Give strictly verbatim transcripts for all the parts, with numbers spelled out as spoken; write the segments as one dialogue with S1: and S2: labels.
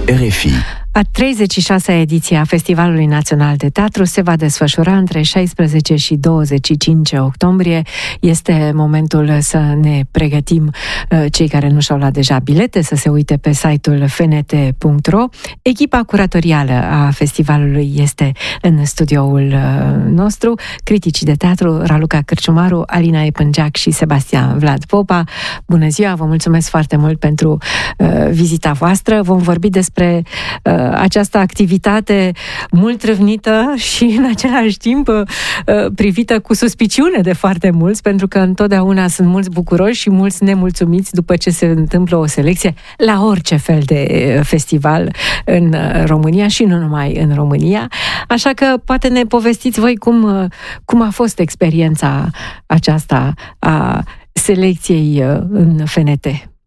S1: R F I.
S2: A treizeci și șasea ediție a Festivalului Național de Teatru se va desfășura între șaisprezece și douăzeci și cinci octombrie. Este momentul să ne pregătim, cei care nu și-au luat deja bilete, să se uite pe site-ul f n t punct r o. Echipa curatorială a festivalului este în studioul nostru. Criticii de teatru Raluca Cârciumaru, Alina Epângeac și Sebastian Vlad Popa. Bună ziua, vă mulțumesc foarte mult pentru uh, vizita voastră. Vom vorbi despre uh, această activitate mult râvnită și în același timp privită cu suspiciune de foarte mulți, pentru că întotdeauna sunt mulți bucuroși și mulți nemulțumiți după ce se întâmplă o selecție la orice fel de festival în România și nu numai în România. Așa că poate ne povestiți voi cum, cum a fost experiența aceasta a selecției în F N T.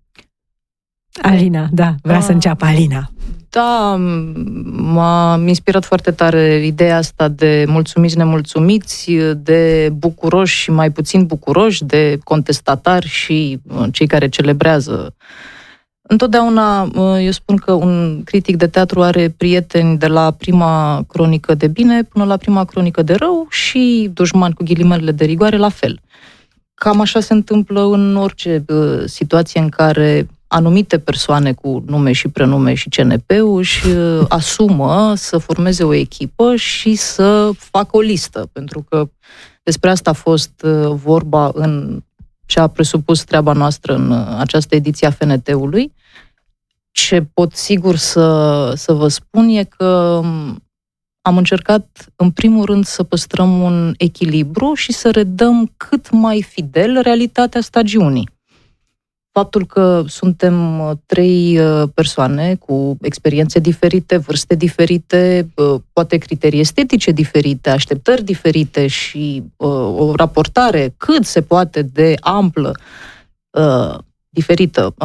S2: Alina, da, vrea da. să înceapă Alina.
S3: Da, m-a inspirat foarte tare ideea asta de mulțumiți, nemulțumiți, de bucuroși și mai puțin bucuroși, de contestatari și cei care celebrează. Întotdeauna eu spun că un critic de teatru are prieteni de la prima cronică de bine până la prima cronică de rău și dușmani cu ghilimelele de rigoare la fel. Cam așa se întâmplă în orice situație în care anumite persoane cu nume și prenume și C N P-ul își asumă să formeze o echipă și să facă o listă, pentru că despre asta a fost vorba în ce a presupus treaba noastră în această ediție a F N T-ului. Ce pot sigur să, să vă spun e că am încercat, în primul rând, să păstrăm un echilibru și să redăm cât mai fidel realitatea stagiunii. Faptul că suntem trei persoane cu experiențe diferite, vârste diferite, poate criterii estetice diferite, așteptări diferite și o raportare cât se poate de amplă, diferită